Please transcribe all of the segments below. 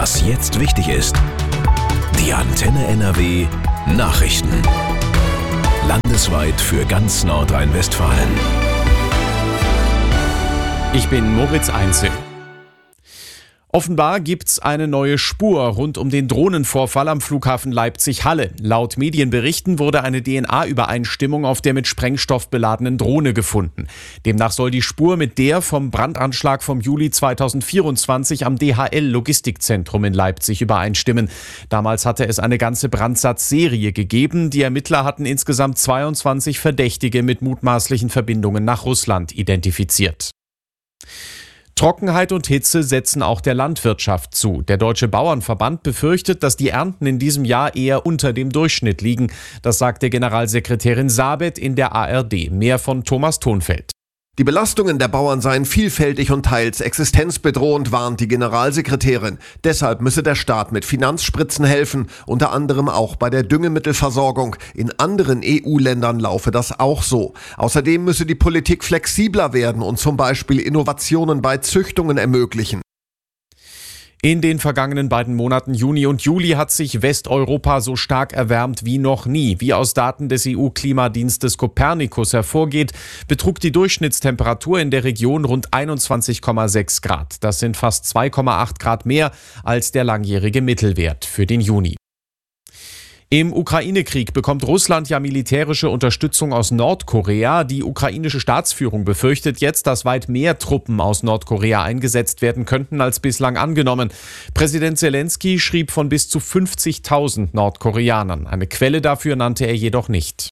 Was jetzt wichtig ist. Die Antenne NRW Nachrichten. Landesweit für ganz Nordrhein-Westfalen. Ich bin Moritz Einzel. Offenbar gibt's eine neue Spur rund um den Drohnenvorfall am Flughafen Leipzig-Halle. Laut Medienberichten wurde eine DNA-Übereinstimmung auf der mit Sprengstoff beladenen Drohne gefunden. Demnach soll die Spur mit der vom Brandanschlag vom Juli 2024 am DHL-Logistikzentrum in Leipzig übereinstimmen. Damals hatte es eine ganze Brandsatzserie gegeben. Die Ermittler hatten insgesamt 22 Verdächtige mit mutmaßlichen Verbindungen nach Russland identifiziert. Trockenheit und Hitze setzen auch der Landwirtschaft zu. Der Deutsche Bauernverband befürchtet, dass die Ernten in diesem Jahr eher unter dem Durchschnitt liegen. Das sagte Generalsekretärin Sabet in der ARD. Mehr von Thomas Thonfeld. Die Belastungen der Bauern seien vielfältig und teils existenzbedrohend, warnt die Generalsekretärin. Deshalb müsse der Staat mit Finanzspritzen helfen, unter anderem auch bei der Düngemittelversorgung. In anderen EU-Ländern laufe das auch so. Außerdem müsse die Politik flexibler werden und zum Beispiel Innovationen bei Züchtungen ermöglichen. In den vergangenen beiden Monaten Juni und Juli hat sich Westeuropa so stark erwärmt wie noch nie. Wie aus Daten des EU-Klimadienstes Copernicus hervorgeht, betrug die Durchschnittstemperatur in der Region rund 21,6 Grad. Das sind fast 2,8 Grad mehr als der langjährige Mittelwert für den Juni. Im Ukraine-Krieg bekommt Russland ja militärische Unterstützung aus Nordkorea. Die ukrainische Staatsführung befürchtet jetzt, dass weit mehr Truppen aus Nordkorea eingesetzt werden könnten als bislang angenommen. Präsident Zelensky schrieb von bis zu 50.000 Nordkoreanern. Eine Quelle dafür nannte er jedoch nicht.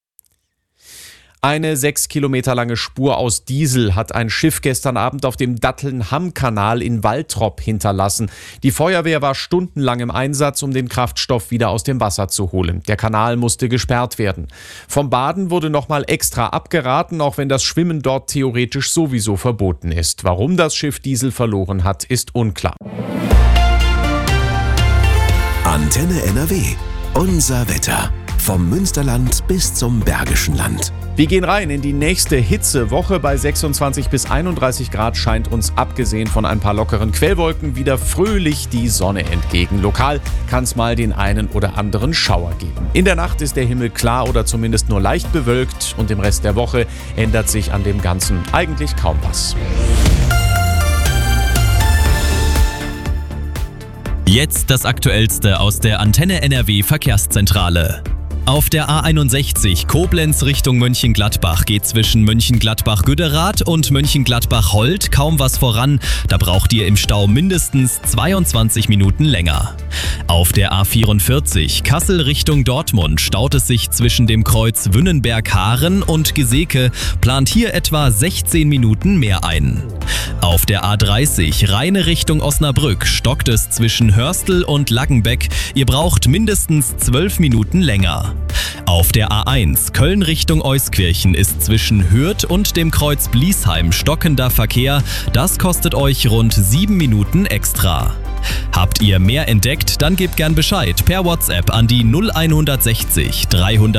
Eine 6 Kilometer lange Spur aus Diesel hat ein Schiff gestern Abend auf dem Datteln-Hamm-Kanal in Waltrop hinterlassen. Die Feuerwehr war stundenlang im Einsatz, um den Kraftstoff wieder aus dem Wasser zu holen. Der Kanal musste gesperrt werden. Vom Baden wurde nochmal extra abgeraten, auch wenn das Schwimmen dort theoretisch sowieso verboten ist. Warum das Schiff Diesel verloren hat, ist unklar. Antenne NRW. Unser Wetter. Vom Münsterland bis zum Bergischen Land. Wir gehen rein in die nächste Hitzewoche. Bei 26 bis 31 Grad scheint uns abgesehen von ein paar lockeren Quellwolken wieder fröhlich die Sonne entgegen. Lokal kann es mal den einen oder anderen Schauer geben. In der Nacht ist der Himmel klar oder zumindest nur leicht bewölkt und im Rest der Woche ändert sich an dem Ganzen eigentlich kaum was. Jetzt das Aktuellste aus der Antenne NRW Verkehrszentrale. Auf der A61 Koblenz Richtung Mönchengladbach geht zwischen Mönchengladbach-Güderath und Mönchengladbach-Holt kaum was voran. Da braucht ihr im Stau mindestens 22 Minuten länger. Auf der A44 Kassel Richtung Dortmund staut es sich zwischen dem Kreuz Wünnenberg-Haaren und Geseke, plant hier etwa 16 Minuten mehr ein. Auf der A30 Rheine Richtung Osnabrück stockt es zwischen Hörstel und Laggenbeck. Ihr braucht mindestens 12 Minuten länger. Auf der A1 Köln Richtung Euskirchen ist zwischen Hürth und dem Kreuz Bliesheim stockender Verkehr. Das kostet euch rund 7 Minuten extra. Habt ihr mehr entdeckt, dann gebt gern Bescheid per WhatsApp an die 0160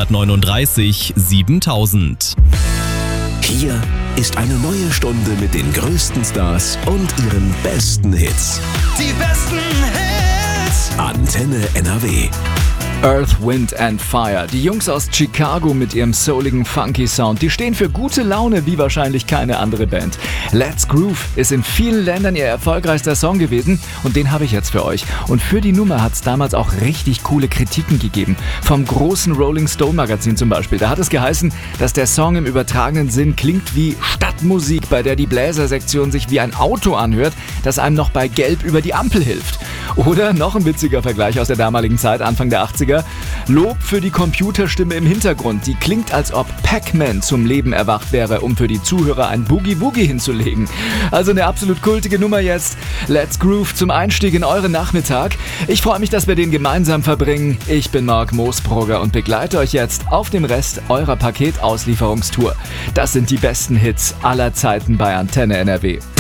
339 7000. Hier ist eine neue Stunde mit den größten Stars und ihren besten Hits. Die besten Hits! Antenne NRW. Earth, Wind and Fire. Die Jungs aus Chicago mit ihrem souligen, funky Sound, die stehen für gute Laune wie wahrscheinlich keine andere Band. Let's Groove ist in vielen Ländern ihr erfolgreichster Song gewesen und den habe ich jetzt für euch. Und für die Nummer hat es damals auch richtig coole Kritiken gegeben. Vom großen Rolling Stone Magazin zum Beispiel. Da hat es geheißen, dass der Song im übertragenen Sinn klingt wie Stadtmusik, bei der die Bläsersektion sich wie ein Auto anhört, das einem noch bei Gelb über die Ampel hilft. Oder noch ein witziger Vergleich aus der damaligen Zeit, Anfang der 80er. Lob für die Computerstimme im Hintergrund. Die klingt, als ob Pac-Man zum Leben erwacht wäre, um für die Zuhörer ein Boogie-Woogie hinzulegen. Also eine absolut kultige Nummer jetzt. Let's Groove zum Einstieg in euren Nachmittag. Ich freue mich, dass wir den gemeinsam verbringen. Ich bin Marc Moosbrugger und begleite euch jetzt auf dem Rest eurer Paketauslieferungstour. Das sind die besten Hits aller Zeiten bei Antenne NRW.